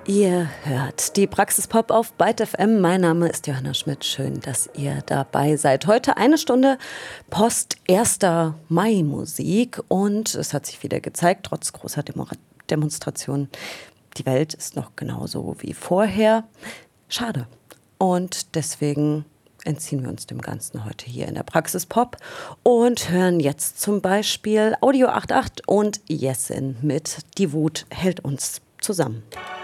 Ihr hört die Praxis Pop auf Byte FM. Mein Name ist Johanna Schmidt. Schön, dass ihr dabei seid. Heute eine Stunde Post 1. Mai Musik. Und es hat sich wieder gezeigt, trotz großer Demonstrationen, die Welt ist noch genauso wie vorher. Schade. Und deswegen entziehen wir uns dem Ganzen heute hier in der Praxis Pop und hören jetzt zum Beispiel Audio 88 und Jessin mit Die Wut hält uns zusammen.